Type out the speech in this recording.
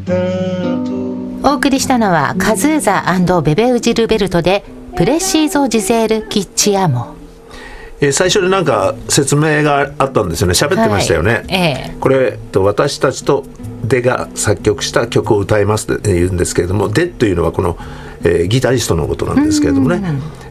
お送りしたのはカズーザ&ベベウジルベルトでプレシーゾ・ジゼール・キッチアモ。 最初になんか説明があったんですよね。喋ってましたよね、これ私たちとデが作曲した曲を歌いますって言うんですけれども、デというのはこの、ギタリストのことなんですけれどもね、